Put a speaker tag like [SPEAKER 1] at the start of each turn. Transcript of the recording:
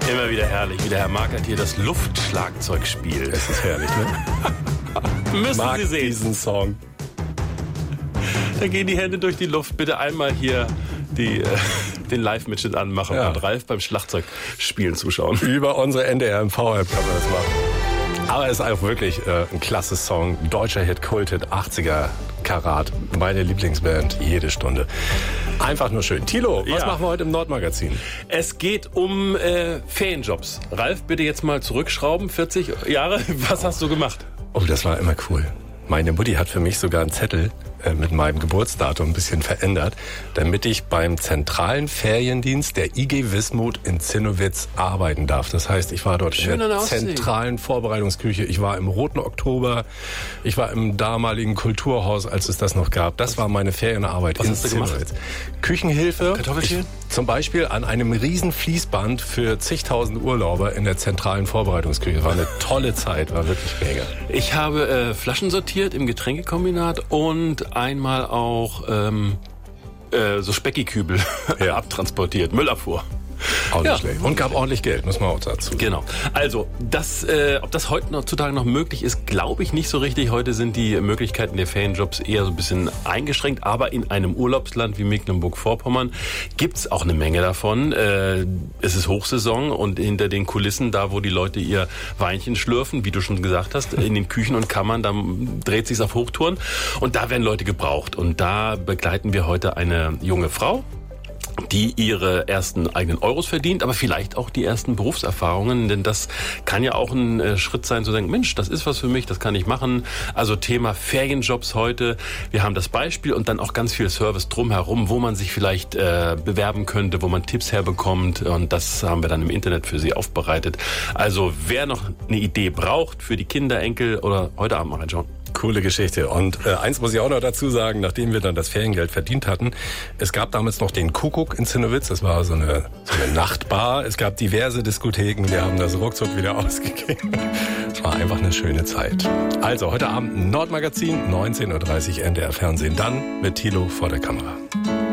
[SPEAKER 1] Immer wieder herrlich, wie der Herr Markert hier das Luftschlagzeug spielt.
[SPEAKER 2] Das ist herrlich, ne?
[SPEAKER 1] Müssen
[SPEAKER 2] Mag
[SPEAKER 1] Sie sehen.
[SPEAKER 2] diesen Song.
[SPEAKER 1] Da gehen die Hände durch die Luft. Bitte einmal hier den Live-Mitschnitt anmachen und Ralf beim Schlagzeugspielen zuschauen.
[SPEAKER 2] Über unsere NDR MV-App kann man das machen. Aber es ist auch wirklich ein klasse Song. Deutscher Hit, Kulthit, 80er Karat. Meine Lieblingsband, jede Stunde. Einfach nur schön. Thilo, was machen wir heute im Nordmagazin?
[SPEAKER 1] Es geht um Ferienjobs. Ralf, bitte jetzt mal zurückschrauben. 40 Jahre, was hast du gemacht?
[SPEAKER 2] Oh, das war immer cool. Meine Mutti hat für mich sogar einen Zettel mit meinem Geburtsdatum ein bisschen verändert, damit ich beim zentralen Feriendienst der IG Wismut in Zinnowitz arbeiten darf. Das heißt, ich war dort in der zentralen Vorbereitungsküche, ich war im Roten Oktober, ich war im damaligen Kulturhaus, als es das noch gab. Das war meine Ferienarbeit in Zinnowitz. Küchenhilfe,
[SPEAKER 1] Kartoffelchen?
[SPEAKER 2] Zum Beispiel an einem riesen Fließband für zigtausend Urlauber in der zentralen Vorbereitungsküche. War eine tolle Zeit, war wirklich mega.
[SPEAKER 1] Ich habe Flaschen sortiert im Getränkekombinat und einmal auch so Speckikübel abtransportiert, Müllabfuhr.
[SPEAKER 2] Auch nicht schlecht. Und gab ordentlich Geld, muss man auch dazu.
[SPEAKER 1] Genau. Also, ob das heutzutage noch möglich ist, glaube ich nicht so richtig. Heute sind die Möglichkeiten der Ferienjobs eher so ein bisschen eingeschränkt. Aber in einem Urlaubsland wie Mecklenburg-Vorpommern gibt's auch eine Menge davon. Es ist Hochsaison und hinter den Kulissen, da wo die Leute ihr Weinchen schlürfen, wie du schon gesagt hast, in den Küchen und Kammern, da dreht sich's auf Hochtouren. Und da werden Leute gebraucht. Und da begleiten wir heute eine junge Frau, die ihre ersten eigenen Euros verdient, aber vielleicht auch die ersten Berufserfahrungen, denn das kann ja auch ein Schritt sein, zu denken, Mensch, das ist was für mich, das kann ich machen. Also Thema Ferienjobs heute. Wir haben das Beispiel und dann auch ganz viel Service drumherum, wo man sich vielleicht bewerben könnte, wo man Tipps herbekommt, und das haben wir dann im Internet für Sie aufbereitet. Also wer noch eine Idee braucht für die Kinder, Enkel oder heute Abend mal reinschauen.
[SPEAKER 2] Coole Geschichte. Und eins muss ich auch noch dazu sagen, nachdem wir dann das Feriengeld verdient hatten, es gab damals noch den Kuckuck in Zinnowitz, das war so eine Nachtbar. Es gab diverse Diskotheken, wir haben das ruckzuck wieder ausgegeben. Es war einfach eine schöne Zeit. Also heute Abend Nordmagazin, 19:30 Uhr NDR Fernsehen, dann mit Thilo vor der Kamera.